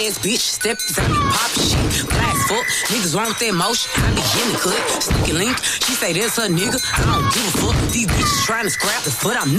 ass bitch. Step I be poppin' shit. Glass fuck, niggas want that motion. I be in the cut. Sneaky link, she say that's her nigga. I don't give a fuck. These bitches tryna scrap the foot. I'm